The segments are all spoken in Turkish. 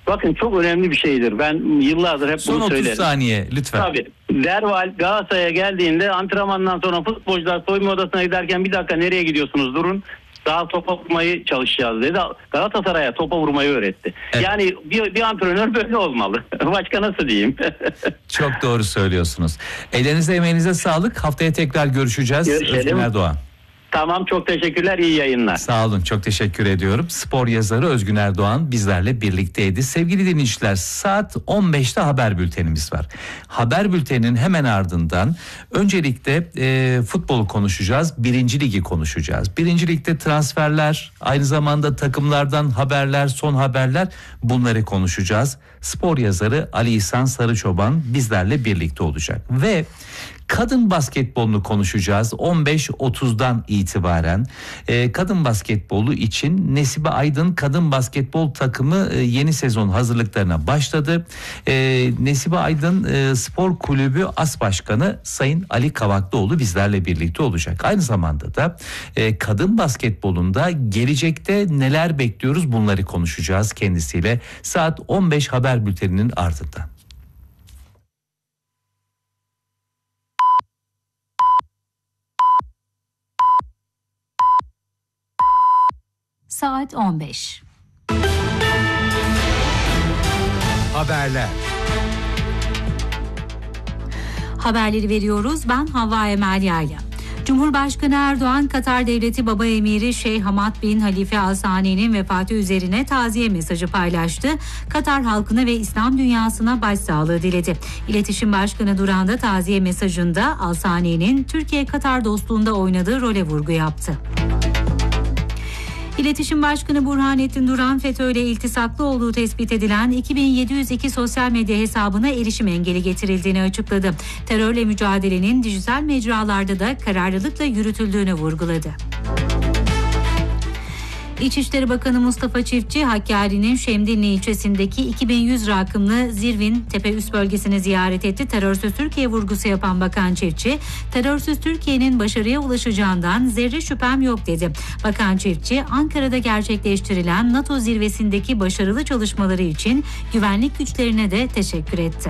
Bakın çok önemli bir şeydir. Ben yıllardır hep Son bunu söylerim. Son 30 saniye lütfen. Tabii. Derval Galatasaray'a geldiğinde antrenmandan sonra futbolcular soyunma odasına giderken bir dakika nereye gidiyorsunuz durun. Daha topa vurmayı çalışacağız dedi. Galatasaray'a topa vurmayı öğretti. Evet. Yani bir antrenör böyle olmalı. Başka nasıl diyeyim? Çok doğru söylüyorsunuz. Ellerinize emeğinize sağlık. Haftaya tekrar görüşeceğiz. Özgün Erdoğan. Tamam, çok teşekkürler, iyi yayınlar. Sağ olun, çok teşekkür ediyorum. Spor yazarı Özgün Erdoğan bizlerle birlikteydi. Sevgili dinleyiciler, saat 15'te haber bültenimiz var. Haber bülteninin hemen ardından öncelikle futbolu konuşacağız. 1. Ligi konuşacağız. 1. Lig'de transferler, aynı zamanda takımlardan haberler, son haberler, bunları konuşacağız. Spor yazarı Ali İhsan Sarıçoban bizlerle birlikte olacak. Ve kadın basketbolunu konuşacağız 15.30'dan itibaren. Kadın basketbolu için Nesibe Aydın kadın basketbol takımı yeni sezon hazırlıklarına başladı. Nesibe Aydın Spor Kulübü As Başkanı Sayın Ali Kavaklıoğlu bizlerle birlikte olacak. Aynı zamanda da kadın basketbolunda gelecekte neler bekliyoruz, bunları konuşacağız kendisiyle. Saat 15 haber bülteninin ardından. Saat 15. Haberler. Haberleri veriyoruz. Ben Havva Emel Yayla. Cumhurbaşkanı Erdoğan, Katar Devleti Baba Emiri Şeyh Hamad bin Halife Al Sani'nin vefatı üzerine taziye mesajı paylaştı. Katar halkına ve İslam dünyasına başsağlığı diledi. İletişim Başkanı Duran da taziye mesajında Al Sani'nin Türkiye-Katar dostluğunda oynadığı role vurgu yaptı. İletişim Başkanı Burhanettin Duran, FETÖ ile iltisaklı olduğu tespit edilen 2702 sosyal medya hesabına erişim engeli getirildiğini açıkladı. Terörle mücadelenin dijital mecralarda da kararlılıkla yürütüldüğünü vurguladı. İçişleri Bakanı Mustafa Çiftçi, Hakkari'nin Şemdinli ilçesindeki 2100 rakımlı Zirvin Tepe üst bölgesini ziyaret etti. Terörsüz Türkiye vurgusu yapan Bakan Çiftçi, terörsüz Türkiye'nin başarıya ulaşacağından zerre şüphem yok dedi. Bakan Çiftçi, Ankara'da gerçekleştirilen NATO zirvesindeki başarılı çalışmaları için güvenlik güçlerine de teşekkür etti.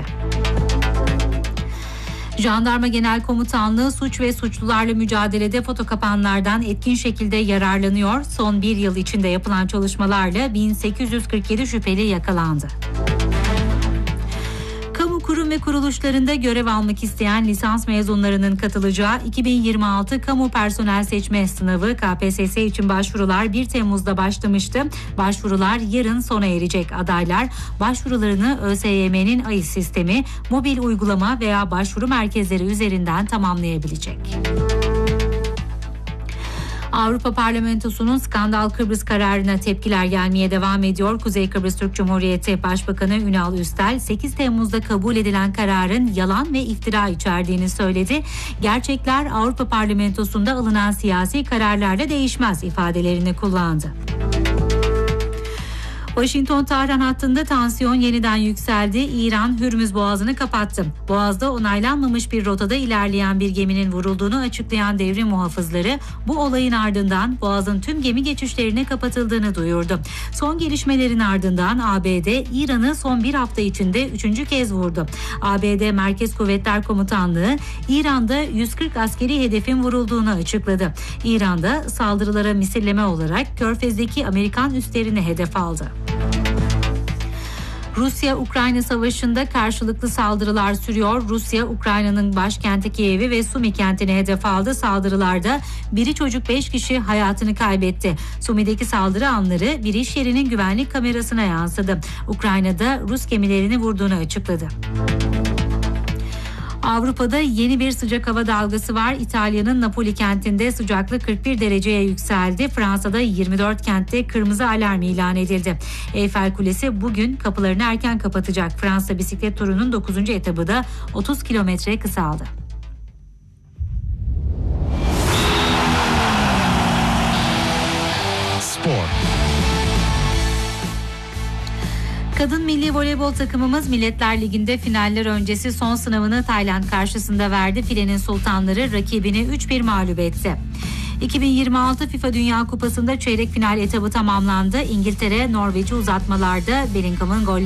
Jandarma Genel Komutanlığı suç ve suçlularla mücadelede foto kapanlardan etkin şekilde yararlanıyor. Son bir yıl içinde yapılan çalışmalarla 1847 şüpheli yakalandı. Kamu kurum ve kuruluşlarında görev almak isteyen lisans mezunlarının katılacağı 2026 Kamu Personel Seçme Sınavı KPSS için başvurular 1 Temmuz'da başlamıştı. Başvurular yarın sona erecek. Adaylar başvurularını ÖSYM'nin AİS sistemi, mobil uygulama veya başvuru merkezleri üzerinden tamamlayabilecek. Avrupa Parlamentosu'nun skandal Kıbrıs kararına tepkiler gelmeye devam ediyor. Kuzey Kıbrıs Türk Cumhuriyeti Başbakanı Ünal Üstel, 8 Temmuz'da kabul edilen kararın yalan ve iftira içerdiğini söyledi. Gerçekler Avrupa Parlamentosu'nda alınan siyasi kararlarla değişmez ifadelerini kullandı. Washington-Tahran hattında tansiyon yeniden yükseldi. İran Hürmüz Boğazı'nı kapattı. Boğaz'da onaylanmamış bir rotada ilerleyen bir geminin vurulduğunu açıklayan devrim muhafızları bu olayın ardından Boğaz'ın tüm gemi geçişlerine kapatıldığını duyurdu. Son gelişmelerin ardından ABD İran'ı son bir hafta içinde 3. kez vurdu. ABD Merkez Kuvvetler Komutanlığı İran'da 140 askeri hedefin vurulduğunu açıkladı. İran'da saldırılara misilleme olarak Körfez'deki Amerikan üslerini hedef aldı. Rusya-Ukrayna savaşında karşılıklı saldırılar sürüyor. Rusya, Ukrayna'nın başkenti Kiev'i ve Sumi kentini hedef aldı. Saldırılarda biri çocuk 5 kişi hayatını kaybetti. Sumi'deki saldırı anları bir iş yerinin güvenlik kamerasına yansıdı. Ukrayna'da Rus gemilerini vurduğunu açıkladı. Avrupa'da yeni bir sıcak hava dalgası var. İtalya'nın Napoli kentinde sıcaklık 41 dereceye yükseldi. Fransa'da 24 kentte kırmızı alarm ilan edildi. Eyfel Kulesi bugün kapılarını erken kapatacak. Fransa bisiklet turunun 9. etabı da 30 kilometre kısaldı. Spor. Kadın milli voleybol takımımız Milletler Ligi'nde finaller öncesi son sınavını Tayland karşısında verdi. Filenin sultanları rakibini 3-1 mağlup etti. 2026 FIFA Dünya Kupası'nda çeyrek final etabı tamamlandı. İngiltere Norveç'i uzatmalarda Bellingham'ın gol